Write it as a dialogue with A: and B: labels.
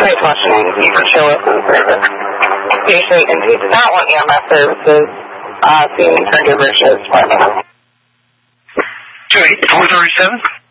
A: Please watch you can show us the service. Usually, if you do not want EMS services, see me turn to Richard's department.
B: 28437.